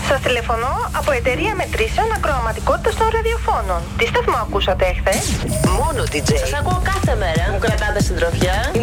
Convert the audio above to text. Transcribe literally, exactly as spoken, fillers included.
Σας τηλεφωνώ από εταιρεία μετρήσεων ακροαματικότητας των ραδιοφώνων. Τι σταθμό ακούσατε εχθές? Μόνο ντι τζέι. Σας ακούω κάθε μέρα. Μου κρατάτε συντροφιά.